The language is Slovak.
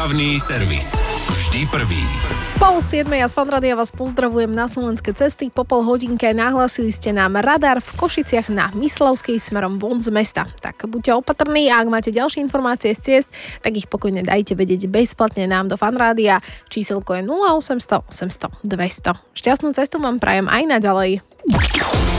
Dopravný servis. Vždy prvý. 6:30 ja z Fanrádia vás pozdravujem na slovenské cesty. Po pol hodinke nahlásili ste nám radar v Košiciach na Myslavskej smerom von z mesta. Tak buďte opatrní a ak máte ďalšie informácie z ciest, tak ich pokojne dajte vedieť bezplatne nám do Fanrádia. Číselko je 0800 800 200. Šťastnú cestu vám prajem aj naďalej.